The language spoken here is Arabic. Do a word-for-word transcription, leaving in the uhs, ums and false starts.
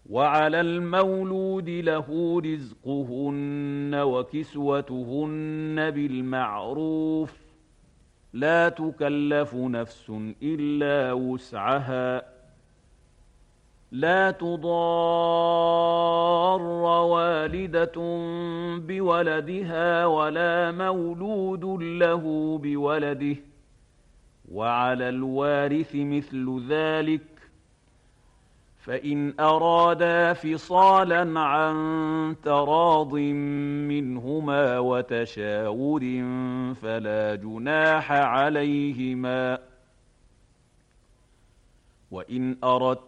وعلى المولود له رزقهن وكسوتهن بالمعروف لا تكلف نفس إلا وسعها لا تضار والدة بولدها ولا مولود له بولده وعلى الوارث مثل ذلك فإن أرادا فصالا عن تراض منهما وتشاور فلا جناح عليهما وإن أردت